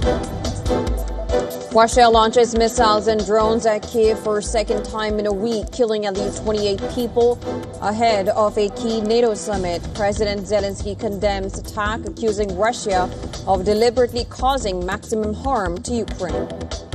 Russia launches missiles and drones at Kiev for a second time in a week, killing at least 28 people ahead of a key NATO summit. President Zelensky condemns attack, accusing Russia of deliberately causing maximum harm to Ukraine.